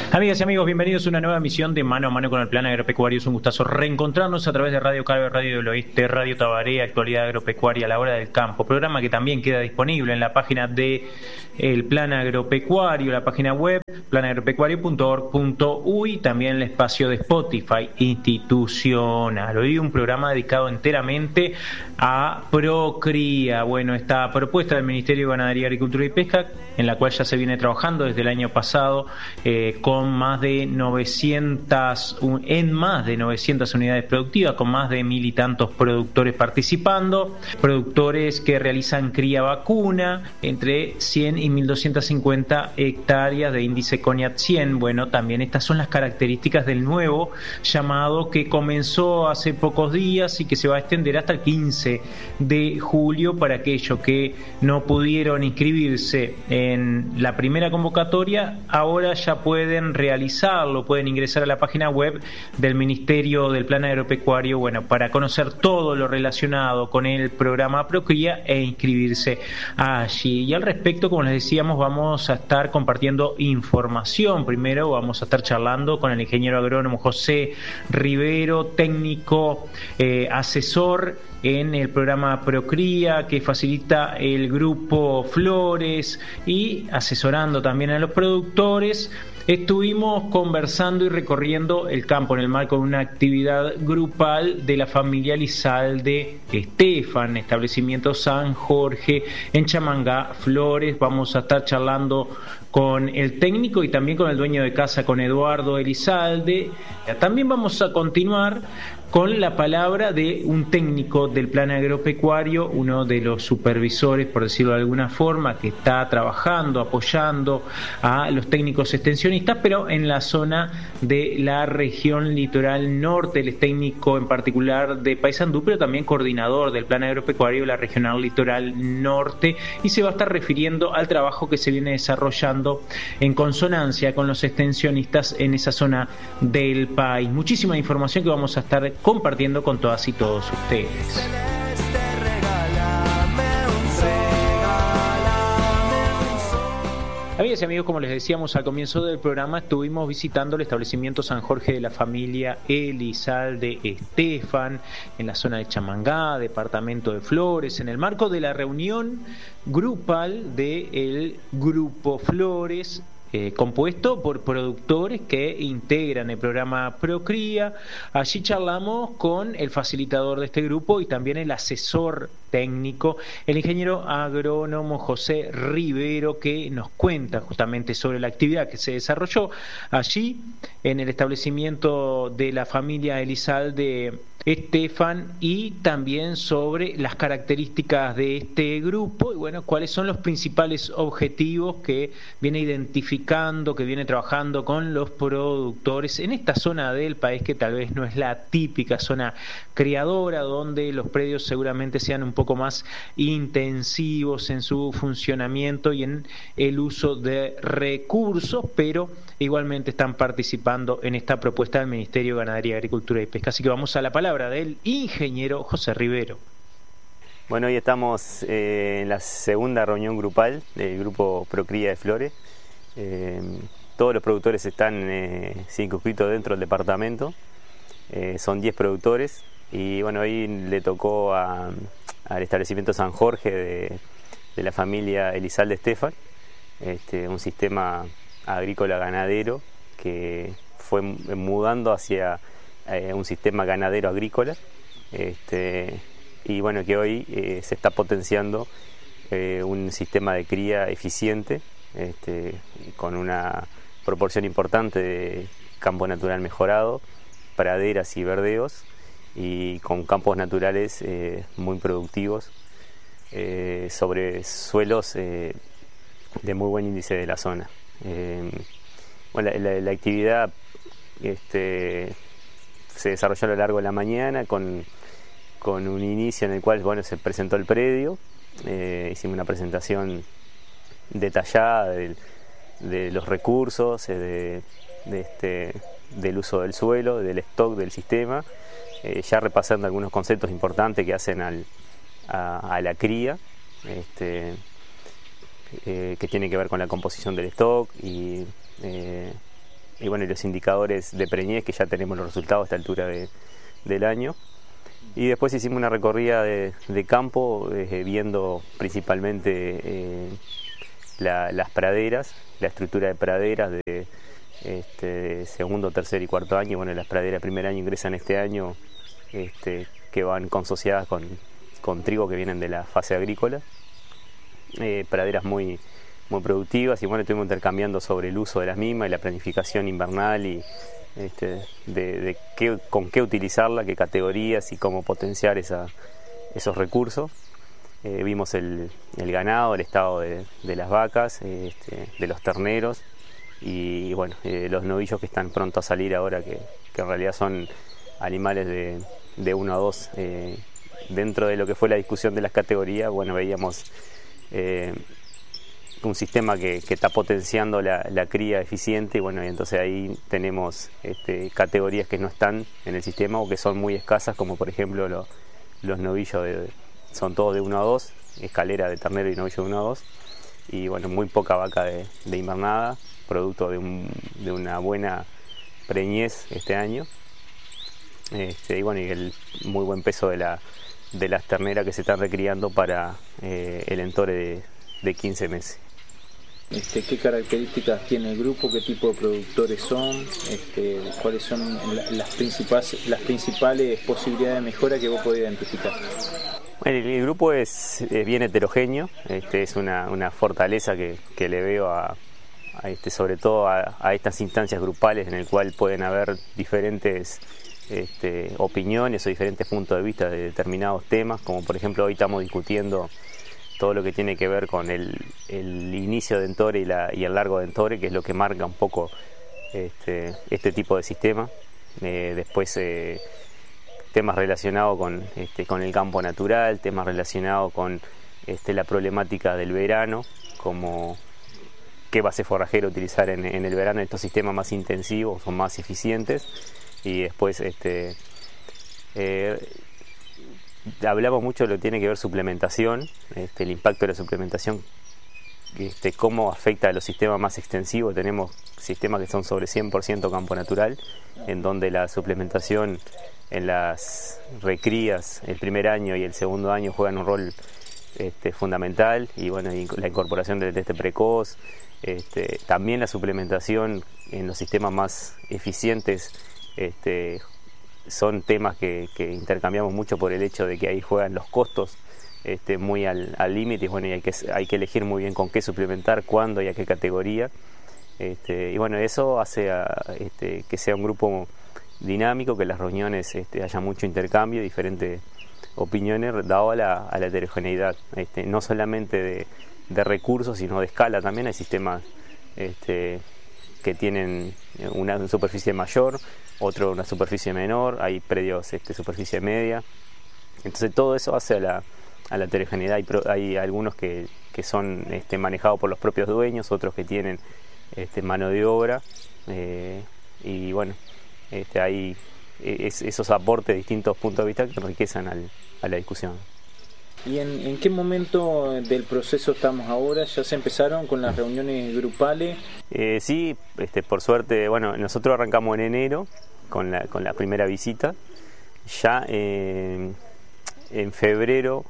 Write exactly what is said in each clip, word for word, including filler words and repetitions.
Amigas y amigos, bienvenidos a una nueva emisión de Mano a Mano con el Plan Agropecuario. Es un gustazo reencontrarnos a través de Radio Calve, Radio del Oeste, Radio Tabaré, Actualidad Agropecuaria a la hora del campo. Programa que también queda disponible en la página de el Plan Agropecuario, la página web plan agropecuario punto org punto uy, también el espacio de Spotify institucional. Hoy un programa dedicado enteramente a Procría. Bueno, esta propuesta del Ministerio de Ganadería, Agricultura y Pesca, en la cual ya se viene trabajando desde el año pasado eh, con más de novecientas, en más de novecientas unidades productivas, con más de mil y tantos productores participando, productores que realizan cría vacuna, entre cien y mil doscientas cincuenta hectáreas de índice CONIAT cien. Bueno, también estas son las características del nuevo llamado que comenzó hace pocos días y que se va a extender hasta el quince de julio para aquellos que no pudieron inscribirse en la primera convocatoria. Ahora ya pueden realizarlo, pueden ingresar a la página web del Ministerio del Plan Agropecuario, bueno, para conocer todo lo relacionado con el programa Procría e inscribirse allí. Y al respecto, como les decíamos, vamos a estar compartiendo información. Primero vamos a estar charlando con el ingeniero agrónomo José Rivero, técnico, eh, asesor en el programa Procría, que facilita el grupo Flores, y asesorando también a los productores. Estuvimos conversando y recorriendo el campo en el marco de una actividad grupal de la familia Elizalde Estefan, establecimiento San Jorge en Chamangá, Flores. Vamos a estar charlando con el técnico y también con el dueño de casa, con Eduardo Elizalde. También vamos a continuar con la palabra de un técnico del Plan Agropecuario, uno de los supervisores, por decirlo de alguna forma, que está trabajando, apoyando a los técnicos extensionistas, pero en la zona de la región litoral norte. Él es técnico en particular de Paysandú, pero también coordinador del Plan Agropecuario de la regional litoral norte, y se va a estar refiriendo al trabajo que se viene desarrollando en consonancia con los extensionistas en esa zona del país. Muchísima información que vamos a estar compartiendo con todas y todos ustedes. Amigas y amigos, como les decíamos al comienzo del programa, estuvimos visitando el establecimiento San Jorge de la familia Elizalde Estefan en la zona de Chamangá, departamento de Flores, en el marco de la reunión grupal del Grupo Flores, Eh, compuesto por productores que integran el programa Procría. Allí charlamos con el facilitador de este grupo y también el asesor técnico, el ingeniero agrónomo José Rivero, que nos cuenta justamente sobre la actividad que se desarrolló allí en el establecimiento de la familia Elizalde Estefan, y también sobre las características de este grupo y bueno, cuáles son los principales objetivos que viene identificando, que viene trabajando con los productores en esta zona del país, que tal vez no es la típica zona criadora, donde los predios seguramente sean un poco más intensivos en su funcionamiento y en el uso de recursos, pero igualmente están participando en esta propuesta del Ministerio de Ganadería, Agricultura y Pesca. Así que vamos a la palabra del ingeniero José Rivero. Bueno, hoy estamos eh, en la segunda reunión grupal del grupo Procría de Flores. Eh, todos los productores están eh, circunscritos dentro del departamento. Eh, son diez productores y bueno, hoy le tocó a, al establecimiento San Jorge de, de la familia Elizalde Estefan, este, un sistema agrícola ganadero que fue mudando hacia eh, un sistema ganadero agrícola, este, y bueno, que hoy eh, se está potenciando eh, un sistema de cría eficiente, este, con una proporción importante de campo natural mejorado, praderas y verdeos, y con campos naturales eh, muy productivos eh, sobre suelos eh, de muy buen índice de la zona. Eh, bueno, la, la, la actividad este, se desarrolló a lo largo de la mañana con, con un inicio en el cual bueno, se presentó el predio, eh, hicimos una presentación detallada de, de los recursos, eh, de, de este, del uso del suelo, del stock del sistema, eh, ya repasando algunos conceptos importantes que hacen al, a, a la cría, este, eh, que tiene que ver con la composición del stock y eh, y bueno, los indicadores de preñez, que ya tenemos los resultados a esta altura de, del año. Y después hicimos una recorrida de, de campo, eh, viendo principalmente eh, la, las praderas, la estructura de praderas de este, segundo, tercer y cuarto año. Bueno, las praderas de primer año ingresan este año, este, que van consociadas con, con trigo que vienen de la fase agrícola. Eh, praderas muy, muy productivas, y bueno, estuvimos intercambiando sobre el uso de las mismas y la planificación invernal y este, de, de qué, con qué utilizarla, qué categorías y cómo potenciar esa, esos recursos. Eh, vimos el, el ganado, el estado de, de las vacas, este, de los terneros y bueno, eh, los novillos que están pronto a salir ahora, que, que en realidad son animales de, de uno a dos. Eh, dentro de lo que fue la discusión de las categorías, bueno, veíamos eh, un sistema que, que está potenciando la, la cría eficiente, y bueno, y entonces ahí tenemos este, categorías que no están en el sistema o que son muy escasas, como por ejemplo lo, los novillos de, son todos de uno a dos, escalera de ternero y novillo de uno a dos, y bueno, muy poca vaca de, de invernada, producto de, un, de una buena preñez este año, este, y bueno, y el muy buen peso de, la, de las terneras que se están recriando para eh, el entore de, de quince meses. Este, ¿Qué características tiene el grupo? ¿Qué tipo de productores son? Este, ¿Cuáles son las principales, las principales posibilidades de mejora que vos podés identificar? Bueno, el grupo es, es bien heterogéneo, este, es una, una fortaleza que, que le veo a, a este, sobre todo a, a estas instancias grupales en el cual pueden haber diferentes este, opiniones o diferentes puntos de vista de determinados temas, como por ejemplo hoy estamos discutiendo todo lo que tiene que ver con el, el inicio de entore y, la, y el largo de entore, que es lo que marca un poco este, este tipo de sistema. Eh, después eh, temas relacionados con, este, con el campo natural, temas relacionados con este, la problemática del verano, como qué base forrajera utilizar en, en el verano, estos sistemas más intensivos o más eficientes. Y después este, eh, hablamos mucho de lo que tiene que ver suplementación, este, el impacto de la suplementación, este, cómo afecta a los sistemas más extensivos. Tenemos sistemas que son sobre cien por ciento campo natural, en donde la suplementación en las recrías el primer año y el segundo año juegan un rol este, fundamental, y bueno, y la incorporación del teste precoz, este, también la suplementación en los sistemas más eficientes. Este, son temas que, que intercambiamos mucho por el hecho de que ahí juegan los costos este, muy al límite, y bueno, y hay que, hay que elegir muy bien con qué suplementar, cuándo y a qué categoría. Este, y bueno, eso hace a, este, que sea un grupo dinámico, que las reuniones este, haya mucho intercambio, diferentes opiniones, dado a la, a la heterogeneidad, este, no solamente de, de recursos, sino de escala también. Hay sistemas este, que tienen una superficie mayor, otro una superficie menor, hay predios este, superficie media, entonces todo eso hace a la, a la heterogeneidad. Hay, pro, hay algunos que, que son este, manejados por los propios dueños, otros que tienen este, mano de obra, eh, y bueno, este, hay es, esos aportes de distintos puntos de vista que enriquecen al, a la discusión. ¿Y en, en qué momento del proceso estamos ahora? ¿Ya se empezaron con las reuniones grupales? Eh, sí, este, por suerte, bueno, nosotros arrancamos en enero con la, con la primera visita. Ya eh, en febrero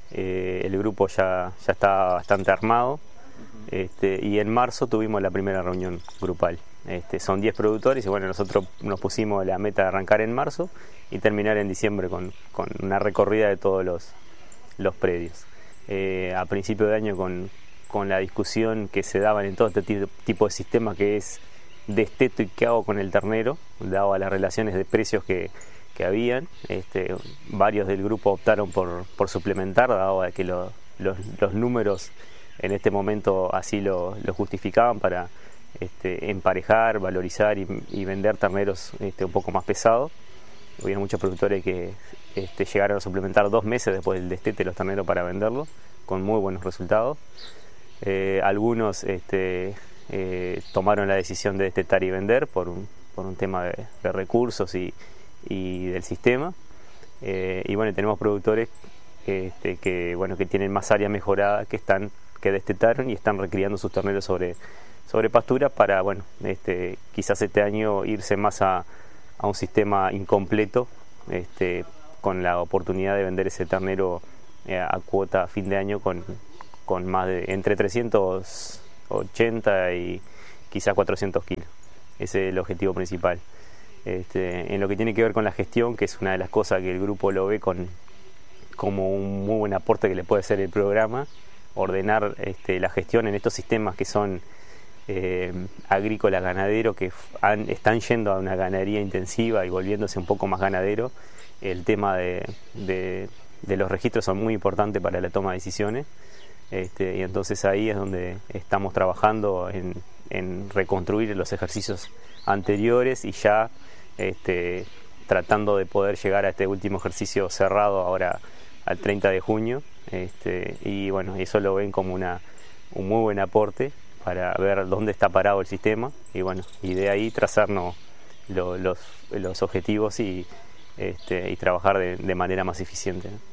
eh, el grupo ya, ya estaba bastante armado, este, y en marzo tuvimos la primera reunión grupal. Este, son diez productores y bueno, nosotros nos pusimos la meta de arrancar en marzo y terminar en diciembre con, con una recorrida de todos los los predios. Eh, a principio de año con, con la discusión que se daban en todo este tipo de sistema, que es desteto y qué hago con el ternero, dado a las relaciones de precios que, que habían. Este, varios del grupo optaron por, por suplementar, dado a que lo, los, los números en este momento así lo, lo justificaban, para este, emparejar, valorizar y, y vender terneros este, un poco más pesados. Hubieron muchos productores que este, llegaron a suplementar dos meses después del destete de los terneros para venderlos, con muy buenos resultados. Eh, algunos este, eh, tomaron la decisión de destetar y vender por un, por un tema de, de recursos y, y del sistema. Eh, y bueno, tenemos productores este, que, bueno, que tienen más área mejorada, que, están, que destetaron y están recriando sus terneros sobre, sobre pasturas para, bueno, este, quizás este año irse más a, a un sistema incompleto, este, con la oportunidad de vender ese ternero eh, a cuota a fin de año con, con más de entre trescientos ochenta y quizás cuatrocientos kilos. Ese es el objetivo principal. Este, en lo que tiene que ver con la gestión, que es una de las cosas que el grupo lo ve con, como un muy buen aporte que le puede hacer el programa, ordenar este, la gestión en estos sistemas que son eh, agrícolas, ganaderos, que han, están yendo a una ganadería intensiva y volviéndose un poco más ganadero. El tema de, de, de los registros son muy importantes para la toma de decisiones, este, y entonces ahí es donde estamos trabajando en, en reconstruir los ejercicios anteriores y ya este, tratando de poder llegar a este último ejercicio cerrado ahora al treinta de junio, este, y bueno, eso lo ven como una, un muy buen aporte para ver dónde está parado el sistema y bueno, y de ahí trazarnos lo, los, los objetivos y, este, y trabajar de, de manera más eficiente, ¿no?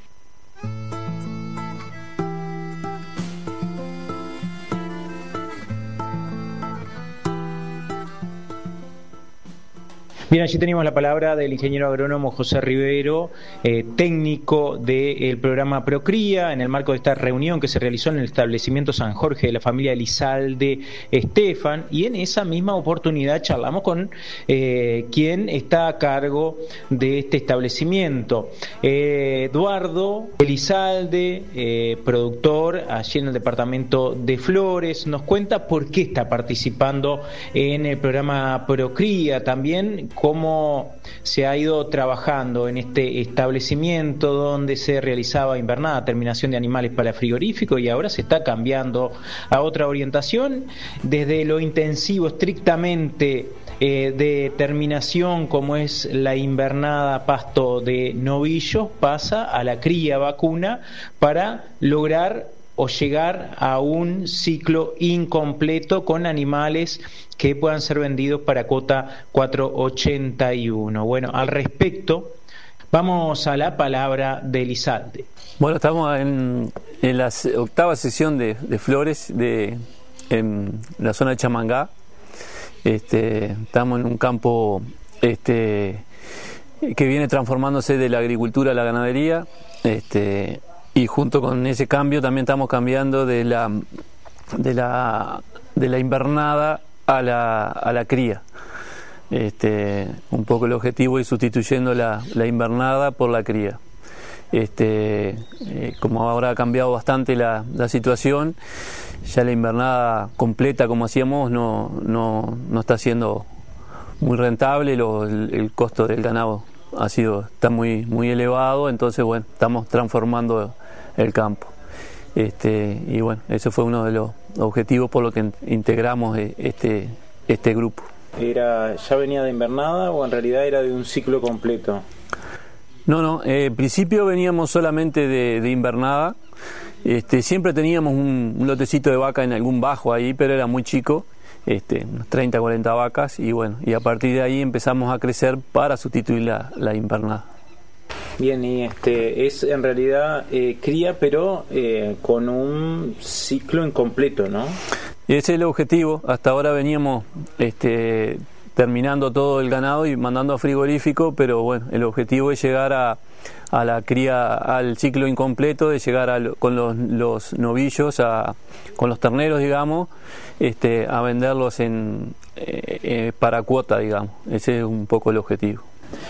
Bien, allí teníamos la palabra del ingeniero agrónomo José Rivero, eh, técnico del programa Procría, en el marco de esta reunión que se realizó en el establecimiento San Jorge de la familia Elizalde Estefan, y en esa misma oportunidad charlamos con eh, quien está a cargo de este establecimiento, eh, Eduardo Elizalde, eh, productor allí en el departamento de Flores. Nos cuenta por qué está participando en el programa Procría, también cómo se ha ido trabajando en este establecimiento donde se realizaba invernada, terminación de animales para frigorífico, y ahora se está cambiando a otra orientación, desde lo intensivo estrictamente eh, de terminación, como es la invernada pasto de novillos, pasa a la cría vacuna para lograr o llegar a un ciclo incompleto con animales que puedan ser vendidos para cuota cuatro ochenta y uno. Bueno, al respecto, vamos a la palabra de Elizalde. Bueno, estamos en, en la octava sesión de, de Flores de, en la zona de Chamangá. Este, estamos en un campo este, que viene transformándose de la agricultura a la ganadería. Este, Y junto con ese cambio también estamos cambiando de la de la de la invernada a la a la cría. Este, un poco el objetivo es sustituyendo la, la invernada por la cría. Este, eh, como ahora ha cambiado bastante la, la situación, ya la invernada completa como hacíamos no no no está siendo muy rentable. Lo, el, el costo del ganado ha sido está muy muy elevado, entonces bueno, estamos transformando el campo. Este, y bueno, ese fue uno de los objetivos por lo que integramos este, este grupo. ¿Era, ya venía de invernada o en realidad era de un ciclo completo? No, no, eh, en principio veníamos solamente de, de invernada. Este, siempre teníamos un, un lotecito de vaca en algún bajo ahí, pero era muy chico, este, unas treinta, cuarenta vacas, y bueno, y a partir de ahí empezamos a crecer para sustituir la, la invernada. Bien, y este es en realidad eh, cría, pero eh, con un ciclo incompleto, ¿no? Ese es el objetivo. Hasta ahora veníamos este, terminando todo el ganado y mandando a frigorífico, pero bueno, el objetivo es llegar a, a la cría, al ciclo incompleto, de llegar a, con los, los novillos, a, con los terneros, digamos, este, a venderlos en eh, eh, para cuota, digamos. Ese es un poco el objetivo.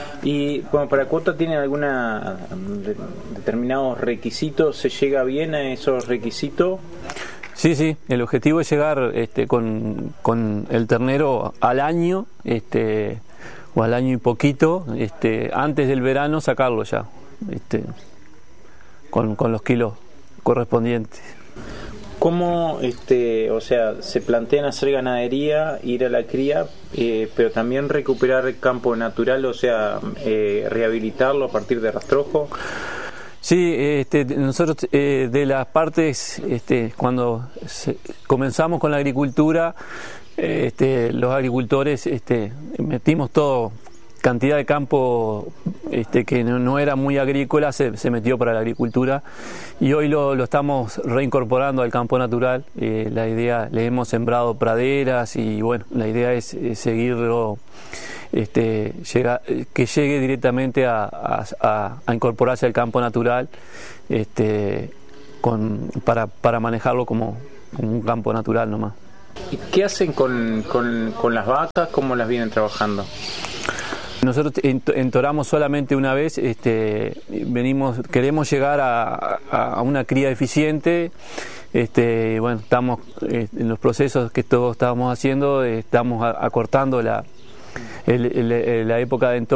Y bueno, para cuota tienen alguna de, determinados requisitos, ¿se llega bien a esos requisitos? Sí, sí, el objetivo es llegar este, con, con el ternero al año, este, o al año y poquito, este, antes del verano sacarlo ya, este, con, con los kilos correspondientes. ¿Cómo, este, o sea, se plantean hacer ganadería, ir a la cría, eh, pero también recuperar el campo natural, o sea, eh, rehabilitarlo a partir de rastrojo? Sí, este, nosotros eh, de las partes, este, cuando se, comenzamos con la agricultura, eh, este, los agricultores este, metimos todo cantidad de campo este, que no, no era muy agrícola se, se metió para la agricultura y hoy lo, lo estamos reincorporando al campo natural. Eh, la idea, le hemos sembrado praderas y bueno, la idea es, es seguirlo, este, llega, que llegue directamente a, a, a incorporarse al campo natural este, con, para, para manejarlo como, como un campo natural nomás. ¿Y qué hacen con, con, con las vacas? ¿Cómo las vienen trabajando? Nosotros entoramos solamente una vez, este, venimos, queremos llegar a, a, a una cría eficiente, este, bueno, estamos eh, en los procesos que todos estábamos haciendo, estamos acortando la, el, el, la época de entorno.